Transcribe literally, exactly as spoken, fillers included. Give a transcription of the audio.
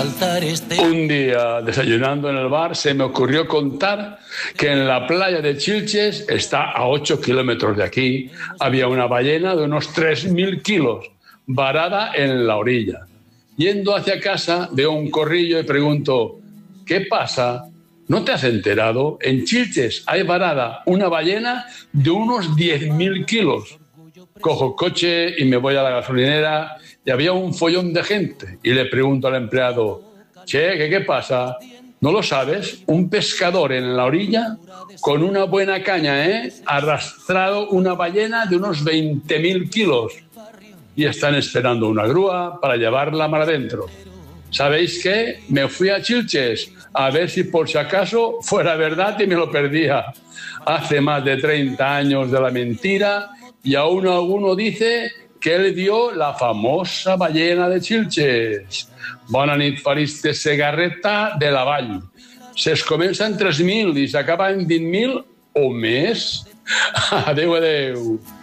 Un día, desayunando en el bar, se me ocurrió contar que en la playa de Chilches, está a ocho kilómetros de aquí, había una ballena de unos tres mil kilos, varada en la orilla. Yendo hacia casa, veo un corrillo y pregunto, ¿qué pasa? ¿No te has enterado? En Chilches hay varada una ballena de unos diez mil kilos. Cojo coche y me voy a la gasolinera y había un follón de gente. Y le pregunto al empleado, che, ¿qué, qué pasa? ¿No lo sabes? Un pescador en la orilla con una buena caña, ¿eh? Ha arrastrado una ballena de unos veinte mil kilos. Y están esperando una grúa para llevarla mar adentro. ¿Sabéis qué? Me fui a Chilches a ver si por si acaso fuera verdad y me lo perdía. Hace más de treinta años de la mentira y aún alguno dice que él vio la famosa ballena de Chilches. Bona nit, Fariste Segarreta de la Vall. Se es comença en tres mil i s'acaba en vint mil o més. Adéu, adéu.